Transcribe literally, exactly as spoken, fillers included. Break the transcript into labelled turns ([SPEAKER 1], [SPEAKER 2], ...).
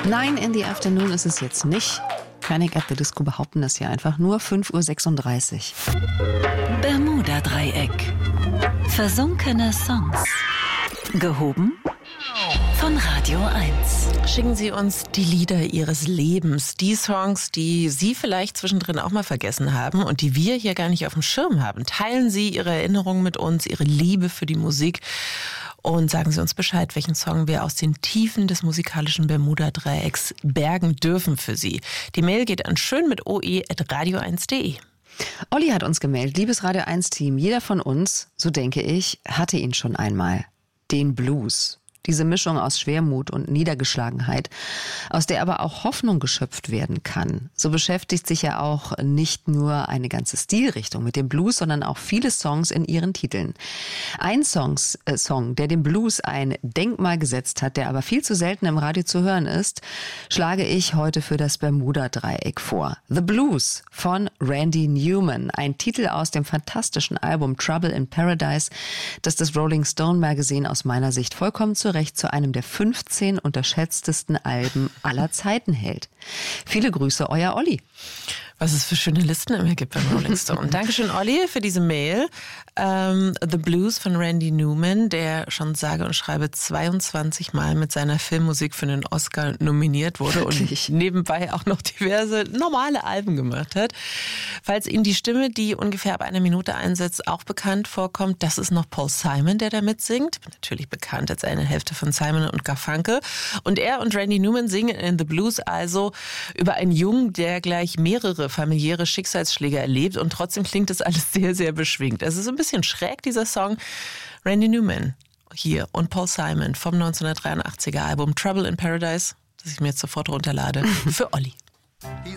[SPEAKER 1] Nine in the Afternoon ist es jetzt nicht. Panic at the Disco behaupten das hier einfach nur. fünf Uhr sechsunddreißig.
[SPEAKER 2] Bermuda-Dreieck. Versunkene Songs. Gehoben von Radio eins.
[SPEAKER 3] Schicken Sie uns die Lieder Ihres Lebens, die Songs, die Sie vielleicht zwischendrin auch mal vergessen haben und die wir hier gar nicht auf dem Schirm haben. Teilen Sie Ihre Erinnerungen mit uns, Ihre Liebe für die Musik und sagen Sie uns Bescheid, welchen Song wir aus den Tiefen des musikalischen Bermuda-Dreiecks bergen dürfen für Sie. Die Mail geht an schön mit oe at radio eins punkt de.
[SPEAKER 1] Olli hat uns gemeldet, liebes Radio eins Team, jeder von uns, so denke ich, hatte ihn schon einmal. Den Blues. Diese Mischung aus Schwermut und Niedergeschlagenheit, aus der aber auch Hoffnung geschöpft werden kann. So beschäftigt sich ja auch nicht nur eine ganze Stilrichtung mit dem Blues, sondern auch viele Songs in ihren Titeln. Ein Songs, äh, Song, der dem Blues ein Denkmal gesetzt hat, der aber viel zu selten im Radio zu hören ist, schlage ich heute für das Bermuda-Dreieck vor. The Blues von Randy Newman, ein Titel aus dem fantastischen Album Trouble in Paradise, das das Rolling Stone Magazine aus meiner Sicht vollkommen zu zu einem der fünfzehn unterschätztesten Alben aller Zeiten hält. Viele Grüße, euer Olli.
[SPEAKER 3] Was es für schöne Listen immer gibt beim Rolling Stone. Dankeschön, Olli, für diese Mail. Ähm, The Blues von Randy Newman, der schon sage und schreibe zweiundzwanzig Mal mit seiner Filmmusik für einen Oscar nominiert wurde
[SPEAKER 1] Wirklich?
[SPEAKER 3] Und nebenbei auch noch diverse normale Alben gemacht hat. Falls Ihnen die Stimme, die ungefähr ab einer Minute einsetzt, auch bekannt vorkommt, das ist noch Paul Simon, der da mitsingt. Natürlich bekannt als eine Hälfte von Simon und Garfunkel. Und er und Randy Newman singen in The Blues also über einen Jungen, der gleich mehrere familiäre Schicksalsschläge erlebt und trotzdem klingt das alles sehr, sehr beschwingt. Es ist ein bisschen schräg, dieser Song. Randy Newman hier und Paul Simon vom neunzehnhundertdreiundachtziger Album Trouble in Paradise, das ich mir jetzt sofort runterlade, für Olli.